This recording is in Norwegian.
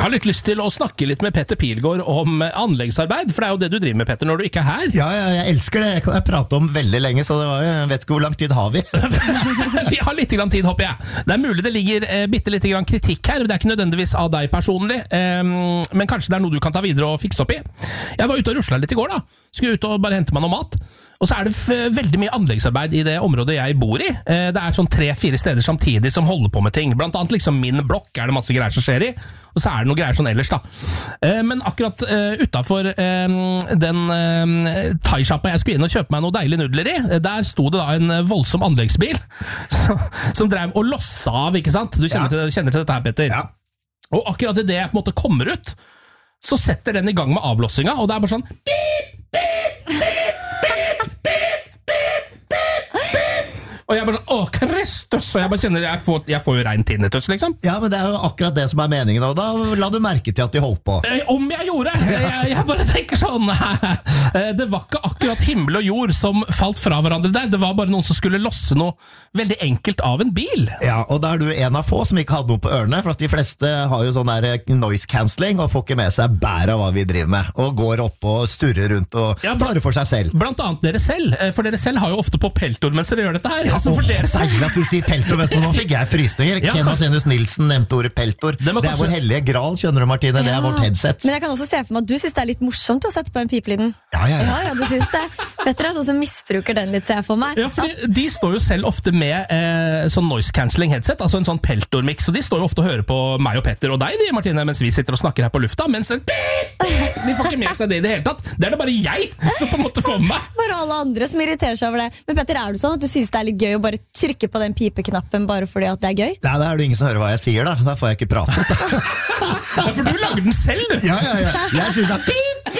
har litt lyst til å snakke litt med Petter Pilgaard om anleggsarbeid, for det jo det du driver med, Petter, når du ikke her. Ja, jeg elsker det. Jeg prater om veldig lenge, så jeg vet ikke hvor lang tid har vi. Vi har litt grann tid, håper jeg. Det mulig det ligger bitte litt grann kritikk her, det ikke nødvendigvis av deg personlig, men kanskje det noe du kan ta videre og fikse opp i. Jeg var ute og ruslet litt i går da, skulle ut og bare hente meg noe mat. Og så det veldig mye anleggsarbeid i det området jeg bor i. Det sånn 3-4 steder samtidig som holder på med ting. Blant annet liksom min blokk det masse greier som skjer i, og så det noe greier sånn ellers da. Men akkurat utenfor den thai-shoppa jeg skulle inn og kjøpe meg noe deilig nudler i, der sto det da en voldsom anleggsbil som drev og lossa av, ikke sant? Du kjenner til dette her, Petter. Ja. Og akkurat i det jeg på en måte kommer ut, så setter den i gang med avlossinga, og det bare sånn beep, beep, beep. Og jeg bare sånn, Kristus, og jeg bare kjenner, jeg får jo rein tinnitus, liksom. Ja, men det jo akkurat det som meningen, og da la du merke til at de holdt på. Om jeg gjorde, jeg bare tenker sånn, det var ikke akkurat himmel og jord som falt fra hverandre der, det var bare noen som skulle losse noe veldig enkelt av en bil. Ja, og da du en av få som ikke hadde noe på ørene, for at de fleste har jo sånn der noise cancelling, og får ikke med seg bæret av hva vi driver med, og går opp og sturrer rundt og klarer for seg selv. Blant annet dere selv, for dere selv har jo ofte på peltor mens dere gjør dette her. Ja, deilig at du sier peltor, vet du, nå fikk jeg frysninger. Ken Vasenius Nilsen nevnte ordet peltor. Det vår hellige gral, skjønner du, Martine, det vårt headset. Men jeg kan også se for meg at du synes det litt morsomt å sette på en pipelyden. Ja, du synes det. Petter sånn som misbruker den litt, ser jeg for meg. Ja, for de står jo selv ofte med sånn noise cancelling headset, altså en sånn peltor-mix, og de står jo ofte og hører på meg og Petter og deg, Martine, mens vi sitter og snakker her på lufta, mens den de får ikke med seg det i det hele tatt. Det det bare jeg som på en måte får med meg. Bare alle andre som irriterer seg over det. Men Petter, du sånn at du synes det litt gøy å bare trykke på den pipeknappen bare fordi at det gøy? Nei, da det ingen som hører hva jeg sier da får jeg ikke prate. Ja, for du lager den selv, du. Ja. Jeg synes at pip,